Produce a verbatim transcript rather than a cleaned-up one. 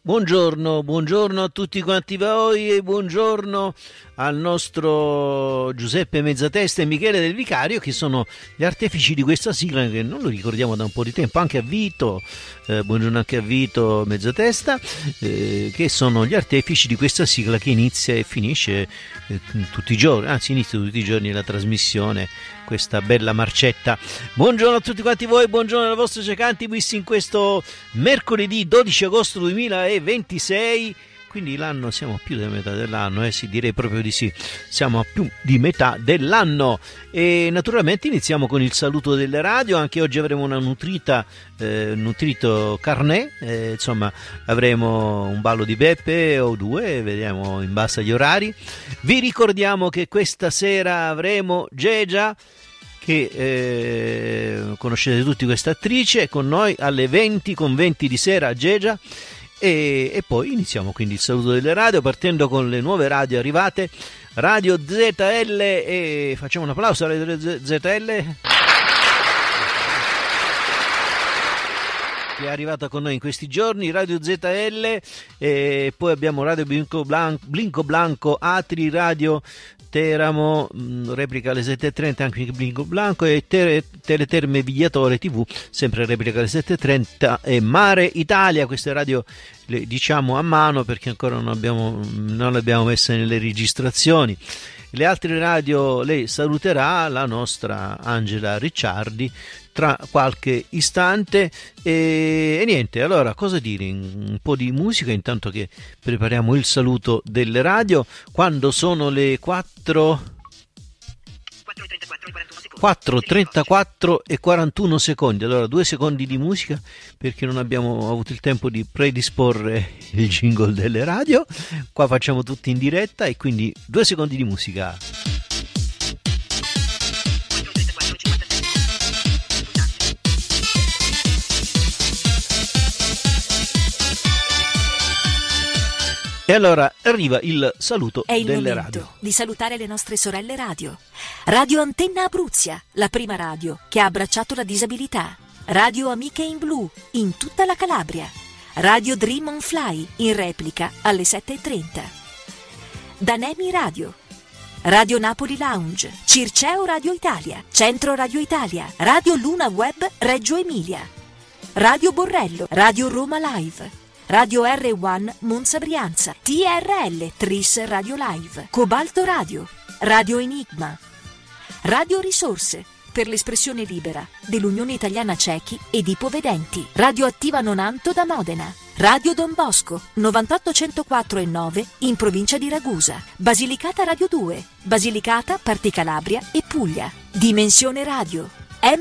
Buongiorno, buongiorno a tutti quanti voi e buongiorno al nostro Giuseppe Mezzatesta e Michele Del Vicario, che sono gli artefici di questa sigla, che non lo ricordiamo da un po' di tempo, anche a Vito, eh, buongiorno anche a Vito Mezzatesta, eh, che sono gli artefici di questa sigla che inizia e finisce eh, tutti i giorni, anzi inizia tutti i giorni la trasmissione, questa bella marcetta. Buongiorno a tutti quanti voi, buongiorno alle vostre cecanti, visti in questo mercoledì dodici agosto duemilaventisei, quindi l'anno, siamo a più della metà dell'anno, eh sì, direi proprio di sì, siamo a più di metà dell'anno. E naturalmente iniziamo con il saluto delle radio. Anche oggi avremo una nutrita, eh, nutrito carnet, eh, insomma avremo un ballo di Beppe o due, vediamo in base agli orari. Vi ricordiamo che questa sera avremo Gegia, che eh, conoscete tutti, questa attrice, con noi alle venti, con venti di sera, Gegia. E, e poi iniziamo quindi il saluto delle radio, partendo con le nuove radio arrivate. Radio Z L, e facciamo un applauso a Radio Z L, che è arrivata con noi in questi giorni. Radio Z L, e poi abbiamo Radio Blinco Blanco, Blinco Blanco Atri, Radio Teramo, mh, replica alle sette e trenta anche Blinco Blanco, e Tele, Teleterme Vigliatore tivù, sempre replica alle sette e trenta, e Mare Italia. Queste radio le diciamo a mano perché ancora non abbiamo, non le abbiamo messe nelle registrazioni. Le altre radio le saluterà la nostra Angela Ricciardi tra qualche istante. E, e niente, allora cosa dire, un po' di musica intanto che prepariamo il saluto delle radio, quando sono le quattro quattro e trentaquattro e quarantuno secondi. Allora due secondi di musica perché non abbiamo avuto il tempo di predisporre il jingle delle radio, qua facciamo tutti in diretta, e quindi due secondi di musica. E allora arriva il saluto È il delle momento radio. di salutare le nostre sorelle radio. Radio Antenna Abruzia, la prima radio che ha abbracciato la disabilità. Radio Amiche in Blu, in tutta la Calabria. Radio Dream on Fly, in replica alle sette e trenta. Danemi Radio. Radio Napoli Lounge, Circeo Radio Italia, Centro Radio Italia, Radio Luna Web Reggio Emilia. Radio Borrello, Radio Roma Live. Radio R uno Monza Brianza, T R L Tris Radio Live, Cobalto Radio, Radio Enigma, Radio Risorse per l'espressione libera dell'Unione Italiana Cechi ed Ipovedenti, Radio Attiva Nonanto da Modena, Radio Don Bosco novantotto centoquattro e nove in provincia di Ragusa, Basilicata Radio due, Basilicata, Parti Calabria e Puglia, Dimensione Radio.